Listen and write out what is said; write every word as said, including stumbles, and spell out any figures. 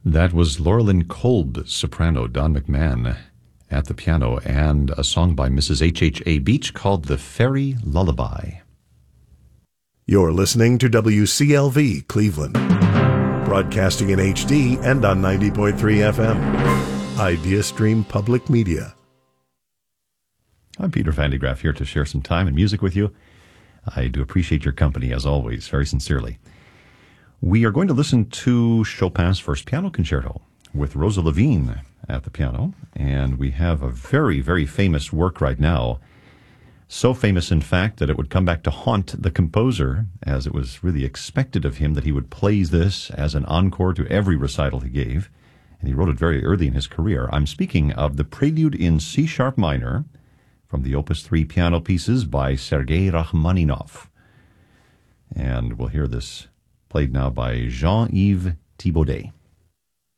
That was Laurelyn Kolb, soprano, Don McMahon at the piano, and a song by Missus H H A. Beach called The Fairy Lullaby. You're listening to W C L V Cleveland, broadcasting in H D and on ninety point three F M. IdeaStream Public Media. I'm Peter Van de Graaff here to share some time and music with you. I do appreciate your company, as always, very sincerely. We are going to listen to Chopin's First Piano Concerto with Rosa Levine at the piano, and we have a very, very famous work right now. So famous, in fact, that it would come back to haunt the composer, as it was really expected of him that he would play this as an encore to every recital he gave, and he wrote it very early in his career. I'm speaking of the Prelude in C-sharp minor from the Opus three piano pieces by Sergei Rachmaninoff. And we'll hear this played now by Jean-Yves Thibaudet.